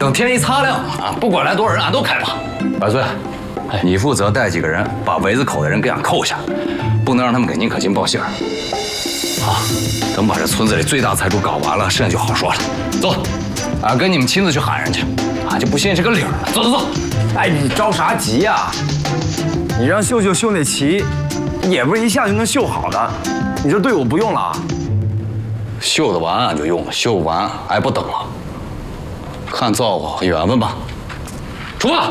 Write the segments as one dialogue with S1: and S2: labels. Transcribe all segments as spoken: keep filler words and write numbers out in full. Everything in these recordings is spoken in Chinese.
S1: 等天一擦亮啊，不管来多少人，俺都开放。百岁，哎，你负责带几个人把围子口的人给俺扣下，不能让他们给宁可金报信儿。好，等把这村子里最大财主搞完了，剩下就好说了。走，俺跟你们亲自去喊人去，俺就不信这个理儿了。走走走。
S2: 哎，你着啥急呀？你让秀秀绣那旗，也不是一下就能绣好的。你这队伍不用了啊？
S1: 绣得完俺就用，绣不完俺不等了。看造化和缘分吧。出发。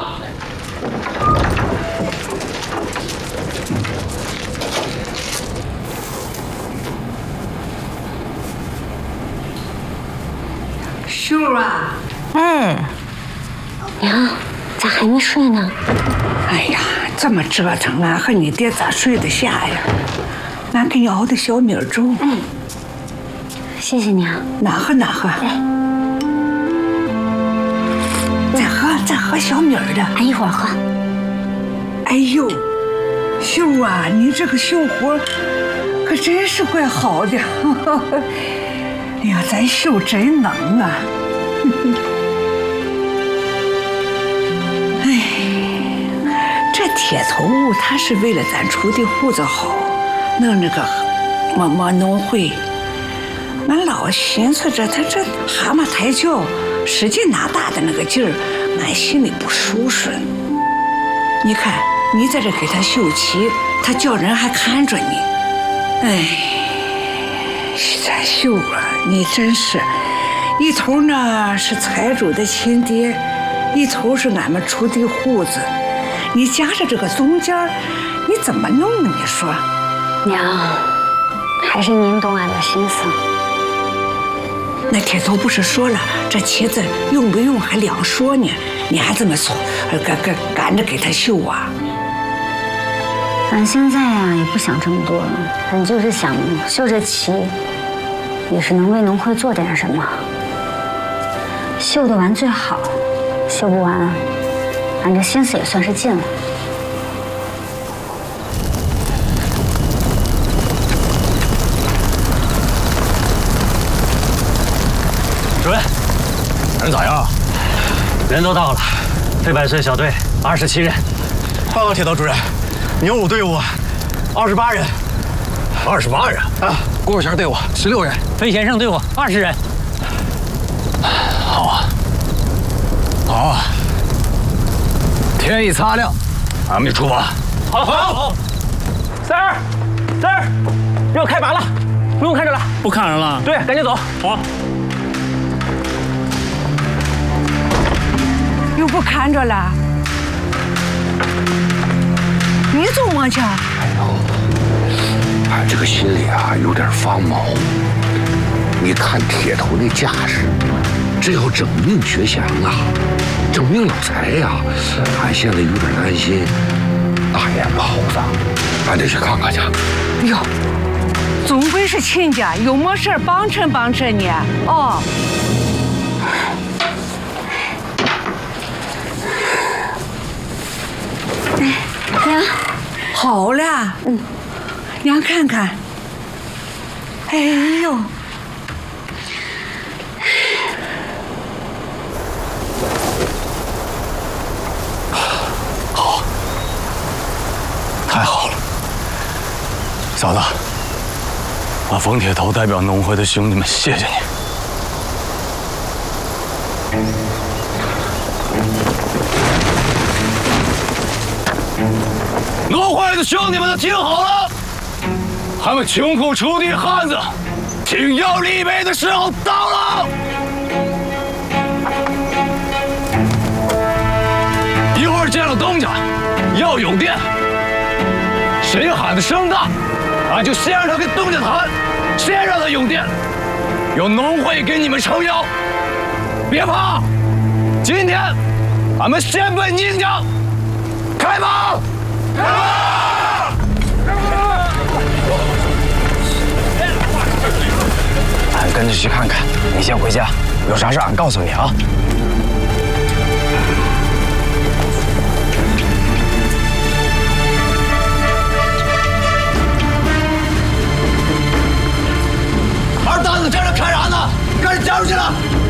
S3: 秀儿啊，
S4: 哎，娘，咋还没睡呢？
S3: 哎呀，这么折腾，俺和你爹咋睡得下呀？俺给你熬的小米粥。
S4: 嗯，谢谢娘。
S3: 哪喝哪喝。再喝再喝小米的。
S4: 俺一会儿喝。
S3: 哎呦，秀啊，你这个绣活可真是怪好的。哎呀，咱绣真能啊！哎，这铁头他是为了咱出的户子好，弄那个么么农会。俺老寻思着他这蛤蟆抬轿，使劲拿大的那个劲儿，俺心里不舒顺。你看，你在这给他绣旗，他叫人还看着你。哎，咱秀啊，你真是，一头呢是财主的亲爹，一头是俺们出的户子，你夹着这个中间，你怎么弄呢？你说，
S4: 娘，还是您懂俺的心思。
S3: 那铁头不是说了，这旗子用不用还两说呢，你还这么凑，赶赶赶着给他绣啊？
S4: 俺现在呀也不想这么多了，俺就是想绣这旗，也是能为农会做点什么。绣得完最好，绣不完，俺这心思也算是尽了。
S5: 主任，人咋样？人都到了，黑百岁小队二十七人。
S6: 报告铁道主任，牛五队伍二十八人。
S5: 二十八人
S6: 啊！
S5: 郭小队伍十六人，飞先生队伍二十人。好啊，好啊！天一擦亮，俺们就出发。
S7: 好，好，好。三儿，三儿，要开拔了，不用看着了。
S5: 不看人了？
S7: 对，赶紧走。
S5: 好。
S3: 又不看着了，你怎么去？
S8: 哎呦，俺这个心里啊有点发毛。你看铁头那架势，这要整命学祥啊，整命老财呀、啊，俺现在有点担心。大眼包子，俺得去看看去。
S3: 哟，总归是亲家，有么事帮衬帮衬你哦。
S4: 娘，
S3: 好了，嗯，娘看看。哎呦，
S5: 好，太好了，嫂子，俺冯铁头代表农会的兄弟们谢谢你。农会的兄弟们都听好了，他们穷苦出地汉子，挺腰立背的时候到了。一会儿见了东家，要有电，谁喊的声大，俺就先让他跟东家谈，先让他有电，有农会给你们撑腰。别怕，今天俺们先奔宁家，开拔！开拔！
S2: 俺跟着去看看，你先回家，有啥事俺告诉你啊。
S5: 二蛋子站着看啥呢？赶紧加入去了！